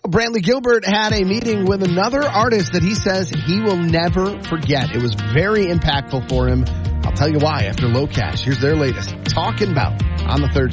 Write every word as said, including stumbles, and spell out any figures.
Brantley Gilbert had a meeting with another artist that he says he will never forget. It was very impactful for him. I'll tell you why after Low Cash. Here's their latest. Talking About on the third